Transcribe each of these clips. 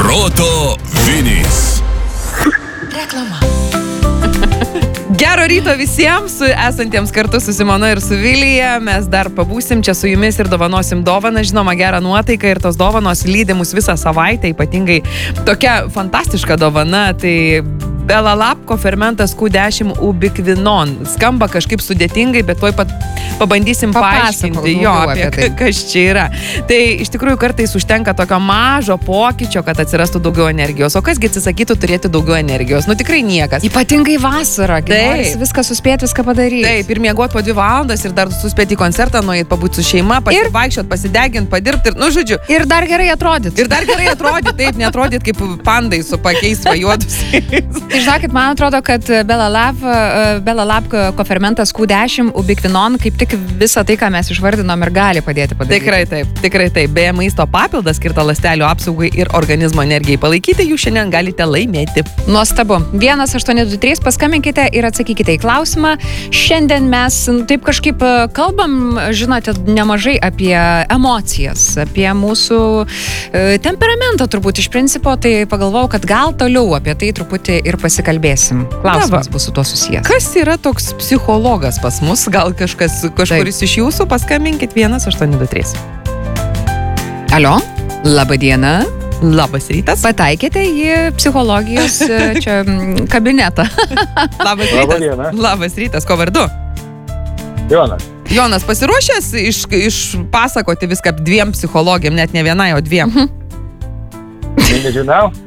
Proto Vinys. Reklama. Gero ryto visiems, esantiems kartu su Simona ir su Vilija. Mes dar pabūsim čia su jumis ir dovanosim dovaną. Žinoma, gerą nuotaiką ir tos dovanos lydi mus visą savaitę. Ypatingai tokia fantastiška dovana. Tai Belalabko fermentas Q10 ubiquinon. Skamba kažkaip sudėtingai, bet tuoj pat pabandysim paaiškinti jo apie kas čia yra. Tai iš tikrųjų kartais užtenka tokio mažo pokyčio, kad atsirastų daugiau energijos. O kasgi atsisakytų turėti daugiau energijos? Nu tikrai niekas. Ypatingai vasarą, kai norisi viską suspėti, viską padaryti. Taip, ir miegoti po 2 valandas ir dar suspėti į koncertą, nueit pabūti su šeima, pasivaikščiot, pasideginti, padirbti ir, žodžiu. Ir dar gerai atrodyti. Taip, neatrodyt kaip pandai su pakeis vajuodusiais. Žinokit, man atrodo, kad Belalabko kofermentas Q10 ubiquinon kaip tik visą tai, ką mes išvardinom ir gali padėti padaryti. Tikrai taip. Beje, maisto papildas skirta ląstelių apsaugai ir organizmo energijai palaikyti, jūs šiandien galite laimėti. Nuostabu. 1823 paskambinkite ir atsakykite į klausimą. Šiandien mes taip kažkaip kalbam, žinote, nemažai apie emocijas, apie mūsų temperamentą turbūt iš principo, tai pagalvojau, kad gal toliau apie tai truputį ir pasikalbėsim. Klausimas bus su tuo susijęs. Kas yra toks psichologas pas mus? Gal kažkuris iš jūsų paskambinkit 1823. Alio, laba diena. Labas rytas. Pataikėte į psichologijos čia kabinetą. Labas rytas. Labas rytas. Ko vardu? Jonas. Jonas, pasiruošęs išpasakoti viską 2 psichologėm, net ne vienai, o 2? Nežinau.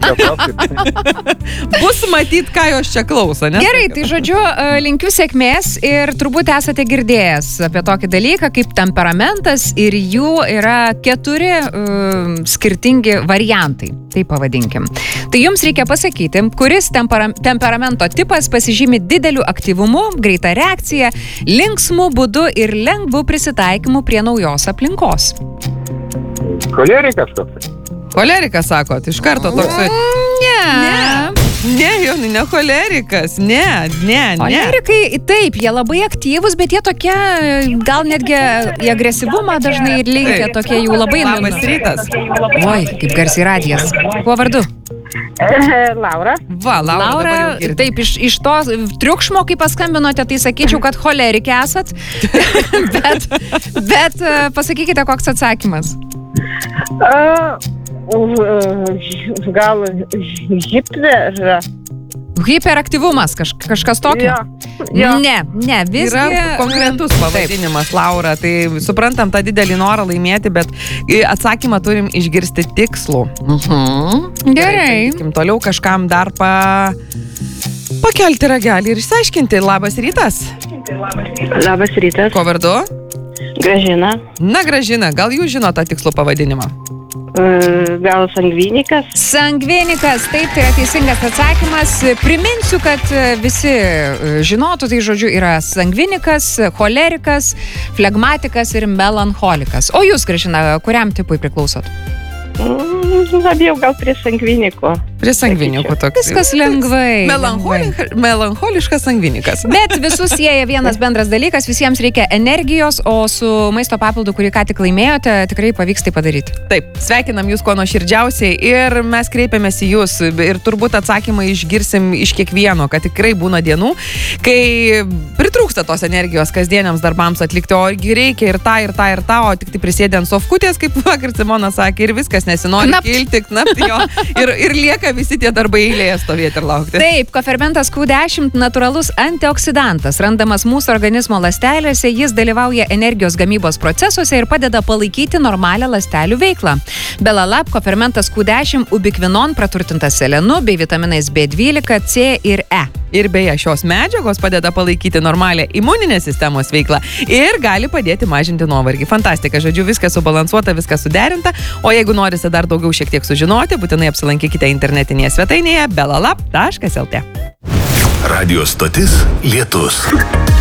Bus matyt, ką jos čia klauso, ne? Gerai, tai žodžiu, linkiu sėkmės ir turbūt esate girdėjęs apie tokį dalyką kaip temperamentas ir jų yra 4 skirtingi variantai, taip pavadinkim. Tai jums reikia pasakyti, kuris temperamento tipas pasižymi dideliu aktyvumu, greita reakcija, linksmu būdu ir lengvu prisitaikymu prie naujos aplinkos. Kolerikas koks? Kolerikas, sakot, iš karto toks... Ne, Jonai, ne kolerikas, ne. Kolerikai, taip, jie labai aktyvūs, bet jie tokie, gal netgi į agresyvumą dažnai ir linkia, tokie jų labai... Labas rytas. Oi, kaip garsiai radijas. Kuo vardu? Laura. Laura, taip, iš to triukšmo, kai paskambinote, tai sakyčiau, kad cholerikė esat, bet pasakykite, koks atsakymas. Gal hiperaktyvumas, kažkas tokio? Jo. Ne, visgi... Yra konkretus pavadinimas, Laura, tai suprantam tą didelį norą laimėti, bet atsakymą turim išgirsti tikslų. Gerai. Toliau kažkam dar pakelti ragelį ir išsiaiškinti. Labas rytas. Labas rytas. Ko vardu? Gražina. Na, Gražina, gal jūs žino tą tikslų pavadinimą? Gal sangvinikas? Sangvinikas, taip, tai yra teisingas atsakymas. Priminsiu, kad visi žinotų, tai žodžiu yra sangvinikas, cholerikas, flegmatikas ir melancholikas. O jūs, Gražina, kuriam tipui priklausot? Labiau gal prie sangviniko. Prie sangviniko toks. Viskas lengvai. Melancholiškas sangvinikas. Bet visus sieja vienas bendras dalykas, visiems reikia energijos, o su maisto papildu, kurį ką tik laimėjote, tikrai pavyks tai padaryti. Taip, sveikinam jūs kuo nuoširdžiausiai ir mes kreipiamės į jūs ir turbūt atsakymą išgirsim iš kiekvieno, kad tikrai būna dienų, kai pritrūksta tos energijos kasdieniams darbams atlikti, o reikia ir tą, o tik tai prisėdė ant sofkutės, kaip vakar Simona sakė, ir viskas nesinori kilti, knapti jo ir lieka visi tie darbai eilėje stovėti ir laukti. Taip, kofermentas Q10 natūralus antioksidantas, randamas mūsų organizmo ląstelėse, jis dalyvauja energijos gamybos procesuose ir padeda palaikyti normalią ląstelių veiklą. Belalabko kofermentas Q10 ubiquinon praturtintas selenu bei vitaminais B12, C ir E. Ir beje, šios medžiagos padeda palaikyti normalią imuninės sistemos veiklą ir gali padėti mažinti nuovargį. Fantastika, žodžiu, viskas subalansuota, viskas suderinta, o jeigu norite dar daugiau šiek tiek sužinoti, būtinai apsilankykite internetinėje svetainėje belalab.lt. Radio stotis Lietus.